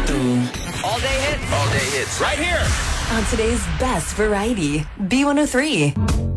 All day hits. All day hits. Right here. On today's best variety, B103.